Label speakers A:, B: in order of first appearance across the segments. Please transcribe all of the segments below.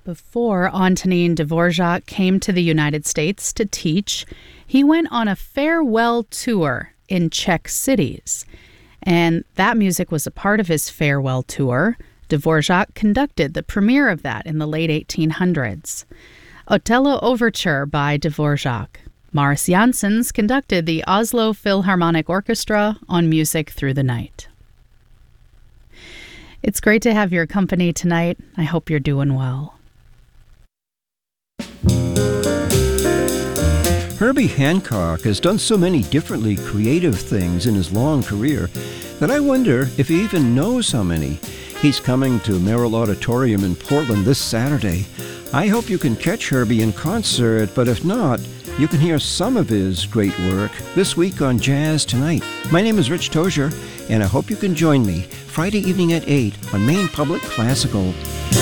A: Before Antonin Dvorak came to the United States to teach, he went on a farewell tour in Czech cities. And that music was a part of his farewell tour. Dvorak conducted the premiere of that in the late 1800s. Otello Overture by Dvorak. Maurice Janssens conducted the Oslo Philharmonic Orchestra on Music Through the Night. It's great to have your company tonight. I hope you're doing well.
B: Herbie Hancock has done so many differently creative things in his long career that I wonder if he even knows how many. He's coming to Merrill Auditorium in Portland this Saturday. I hope you can catch Herbie in concert, but if not, you can hear some of his great work this week on Jazz Tonight. My name is Rich Tozier, and I hope you can join me Friday evening at 8 on Maine Public Classical.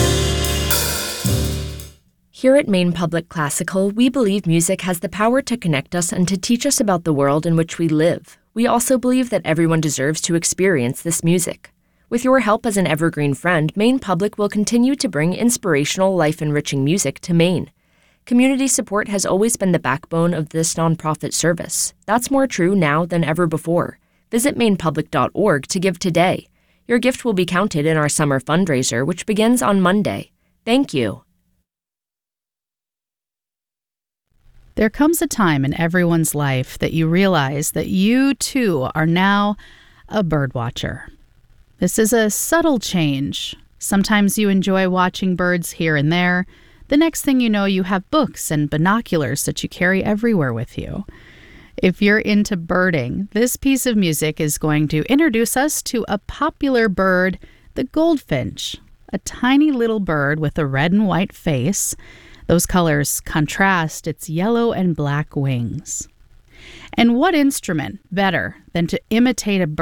C: Here at Maine Public Classical, we believe music has the power to connect us and to teach us about the world in which we live. We also believe that everyone deserves to experience this music. With your help as an evergreen friend, Maine Public will continue to bring inspirational, life-enriching music to Maine. Community support has always been the backbone of this nonprofit service. That's more true now than ever before. Visit mainepublic.org to give today. Your gift will be counted in our summer fundraiser, which begins on Monday. Thank you.
A: There comes a time in everyone's life that you realize that you, too, are now a bird watcher. This is a subtle change. Sometimes you enjoy watching birds here and there. The next thing you know, you have books and binoculars that you carry everywhere with you. If you're into birding, this piece of music is going to introduce us to a popular bird, the goldfinch, a tiny little bird with a red and white face. Those colors contrast its yellow and black wings. And what instrument better than to imitate a bird